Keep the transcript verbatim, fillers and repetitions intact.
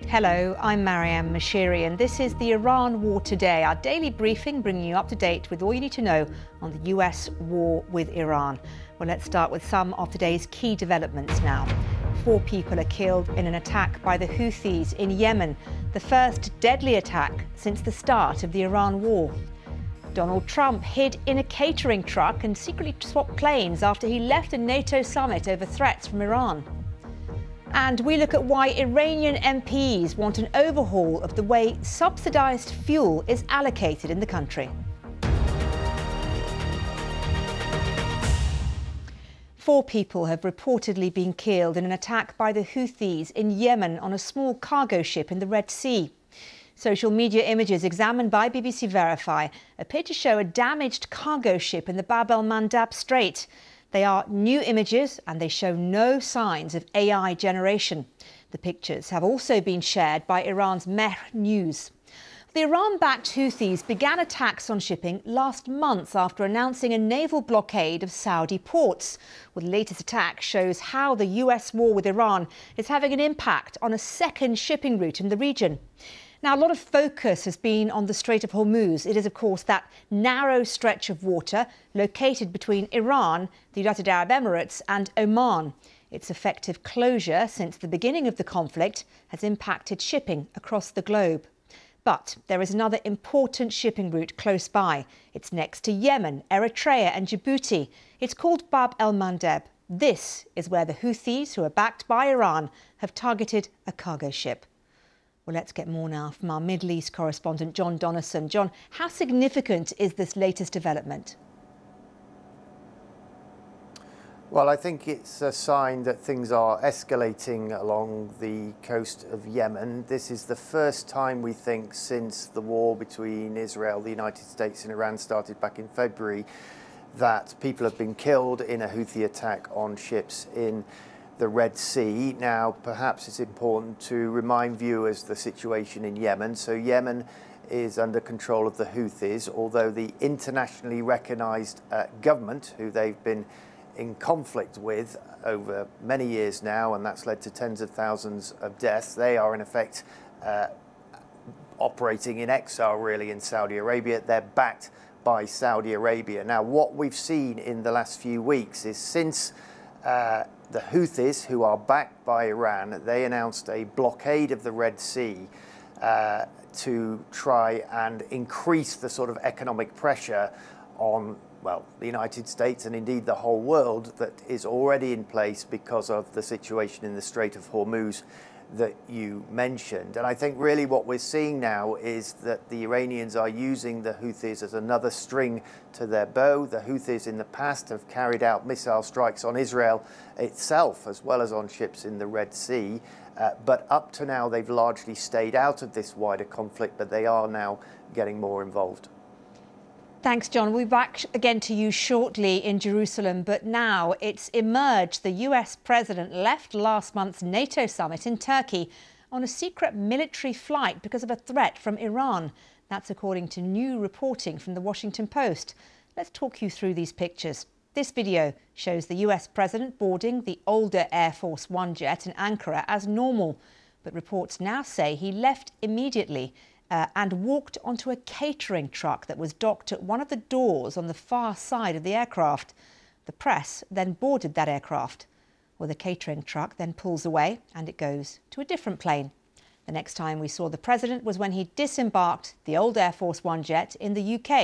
Hello, I'm Mariam Mashiri and this is the Iran War Today, our daily briefing bringing you up to date with all you need to know on the U S war with Iran. Well, let's start with some of today's key developments now. Four people are killed in an attack by the Houthis in Yemen, the first deadly attack since the start of the Iran war. Donald Trump hid in a catering truck and secretly swapped planes after he left a NATO summit over threats from Iran. And we look at why Iranian M Ps want an overhaul of the way subsidised fuel is allocated in the country. Four people have reportedly been killed in an attack by the Houthis in Yemen on a small cargo ship in the Red Sea. Social media images examined by B B C Verify appear to show a damaged cargo ship in the Bab el-Mandab Strait. They are new images and they show no signs of A I generation. The pictures have also been shared by Iran's Mehr News. The Iran-backed Houthis began attacks on shipping last month after announcing a naval blockade of Saudi ports. Well, the latest attack shows how the U S war with Iran is having an impact on a second shipping route in the region. Now, a lot of focus has been on the Strait of Hormuz. It is, of course, that narrow stretch of water located between Iran, the United Arab Emirates and Oman. Its effective closure since the beginning of the conflict has impacted shipping across the globe. But there is another important shipping route close by. It's next to Yemen, Eritrea and Djibouti. It's called Bab el-Mandeb. This is where the Houthis, who are backed by Iran, have targeted a cargo ship. Well, let's get more now from our Middle East correspondent, John Donison. John, how significant is this latest development? Well, I think it's a sign that things are escalating along the coast of Yemen. This is the first time, we think, since the war between Israel, the United States and Iran started back in February, that people have been killed in a Houthi attack on ships in the Red Sea. Now, perhaps it's important to remind viewers the situation in Yemen. So Yemen is under control of the Houthis, although the internationally recognized uh, government, who they've been in conflict with over many years now, and that's led to tens of thousands of deaths, they are in effect uh, operating in exile, really, in Saudi Arabia. They're backed by Saudi Arabia. Now, what we've seen in the last few weeks is since uh, the Houthis, who are backed by Iran, they announced a blockade of the Red Sea uh, to try and increase the sort of economic pressure on, well, the United States and indeed the whole world that is already in place because of the situation in the Strait of Hormuz that you mentioned. And I think really what we're seeing now is that the Iranians are using the Houthis as another string to their bow. The Houthis in the past have carried out missile strikes on Israel itself, as well as on ships in the Red Sea. Uh, but up to now, they've largely stayed out of this wider conflict, but they are now getting more involved. Thanks, John. We'll be back again to you shortly in Jerusalem. But now it's emerged the U S president left last month's NATO summit in Turkey on a secret military flight because of a threat from Iran. That's according to new reporting from the Washington Post. Let's talk you through these pictures. This video shows the U S president boarding the older Air Force One jet in Ankara as normal. But reports now say he left immediately Uh, and walked onto a catering truck that was docked at one of the doors on the far side of the aircraft. The press then boarded that aircraft. Well, the catering truck then pulls away and it goes to a different plane. The next time we saw the president was when he disembarked the old Air Force One jet in the U K.